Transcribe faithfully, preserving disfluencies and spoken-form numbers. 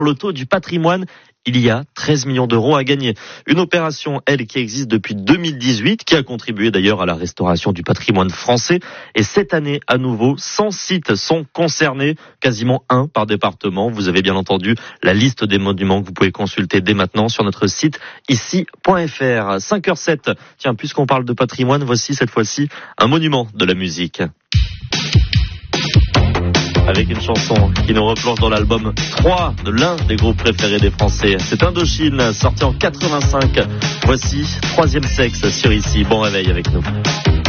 Loto du patrimoine. Il y a treize millions d'euros à gagner. Une opération, elle, qui existe depuis deux mille dix-huit, qui a contribué d'ailleurs à la restauration du patrimoine français. Et cette année, à nouveau, cent sites sont concernés, quasiment un par département. Vous avez bien entendu la liste des monuments que vous pouvez consulter dès maintenant sur notre site ici point f r. cinq heures sept. Tiens, puisqu'on parle de patrimoine, voici cette fois-ci un monument de la musique. Avec une chanson qui nous replonge dans l'album trois de l'un des groupes préférés des Français. C'est Indochine, sorti en quatre-vingt-cinq. Voici Troisième Sexe sur Ici. Bon réveil avec nous.